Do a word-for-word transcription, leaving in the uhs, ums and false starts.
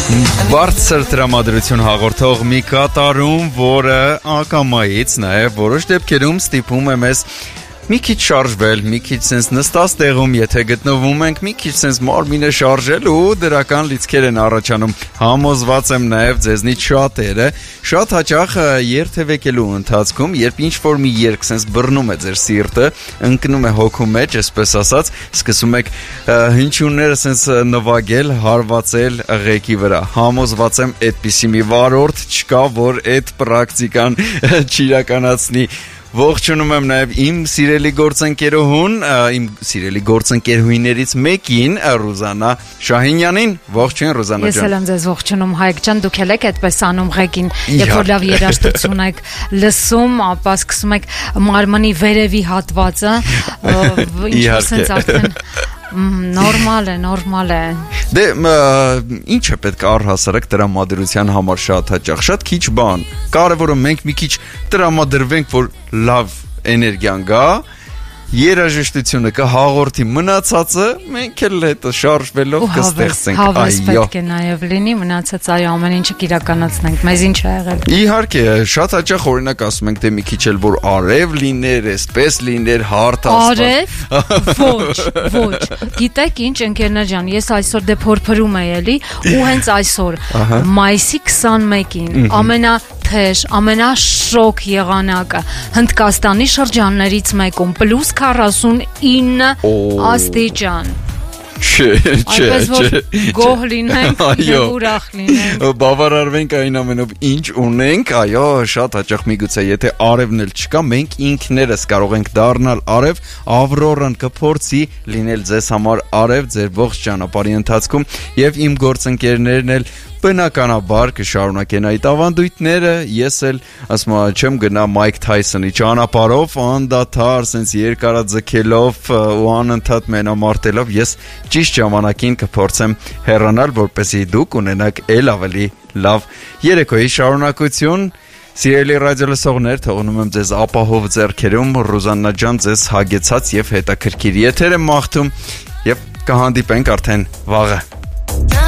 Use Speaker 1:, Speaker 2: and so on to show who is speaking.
Speaker 1: Բարձր տրամադրություն հաղորդող մի կատարում, որը ակամայից նաև որոշ դեպքերում ստիպում է մեզ մի քիչ շարժվել, մի քիչ sense նստած տեղում, եթե գտնվում ենք, մի քիչ sense մարմինը շարժել ու դրական լիցքեր են առաջանում։ Համոզված եմ նաև ձեզնից շատերը շատ հաճախ երթևեկելու ընթացքում, երբ ինչ-որ մի երգ sense բռնում է ձեր սիրտը, ընկնում է հոգու մեջ, այսպես ասած, սկսում եք հնչյունները sense նվագել, հարվածել ղեկի վրա։ Համոզված եմ, այդպիսի մի վարորդ չկա, որ այդ պրակտիկան չիրականացնի։ Ողջունում եմ նաև իմ սիրելի գործընկերուհուն, իմ սիրելի գործընկերուհիներից մեկին, Ռուզանա Շահինյանին։ Ողջույն, Ռուզանա ջան։
Speaker 2: Ես էլ եմ ձեզ ողջունում, Հայկ ջան, դուք էլ եք այդպես անում ղեկին, երբ որ լավ երաժշտություն եք լսում, ապա սկսում եք մարմնի վերևի հատվածը, ինչ-որ sense արդեն նորմալ է, նորմալ է։
Speaker 1: Դե ինչ է պետք առհասարակ տրամադրության համար շատ հաճախ, շատ քիչ բան։ Կարևորը մենք մի քիչ տրամադրվենք, որ լավ էներգիան գա, երաժշտությունը կհաղորդի, մնացածը մենք էլ հետո շարժվելով կստեղծենք։
Speaker 2: Հավես պետք է նաև լինի, մնացած այո ամեն ինչը կիրականացնենք, մեզ ինչ է եղել։
Speaker 1: Իհարկե, շատ հաճախ օրինակ ասում ենք, դե մի քիչ էլ որ արև լիներ, այսպես լիներ, հարթ
Speaker 2: ասված։ Արև։ Ոչ, ոչ։ Գիտեք ինչ, ընկերներ ջան, ես այսօր դե փորփրում եի էլի, ու հենց այսօր մայիսի քսանմեկին ամենա թեժ, ամենաշոկ եղանակը Հնդկաստանի շրջաններից մեկում պլյուս քառասունինը աստիճան։
Speaker 1: Չէ, չէ, չէ։
Speaker 2: Գոհ լինենք, ուրախ լինենք։
Speaker 1: Բավարարվենք այն ամենով, ինչ ունենք, այո, շատ հաճախ միգուցե, եթե արևն էլ չկա, մենք ինքներս կարող ենք դառնալ արև, Ավրորան կփորձի լինել ձեզ համար արև ձեր ողջ ճանապարհի ընթացքում, եւ իմ գործընկերներն էլ բնականաբար կշարունակեն այդ ավանդույթները, ես էլ ասում եմ չեմ գնա Մայք Թայսոնի ճանապարհով, անդադար sense երկարաձգելով ու անընդհատ մենամարտելով, ես ճիշտ ժամանակին կփորձեմ հեռանալ, որպեսզի դուք ունենաք ել ավելի լավ երեկոյի շարունակություն։ Սիրելի ռադիո լսողներ, թողնում եմ ձեզ ապահով ձեռքերում, Ռուզաննա ջան, ձեզ հագեցած եւ հետաքրքիր եթեր եմ մաղթում եւ կհանդիպենք արդեն վաղը։